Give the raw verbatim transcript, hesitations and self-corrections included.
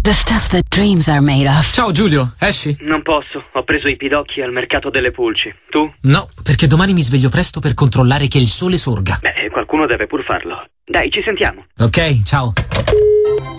The stuff that dreams are made of. Ciao Giulio, esci? Non posso, ho preso i pidocchi al mercato delle pulci. Tu? No, perché domani mi sveglio presto per controllare che il sole sorga. Beh, qualcuno deve pur farlo. Dai, ci sentiamo. Ok, ciao.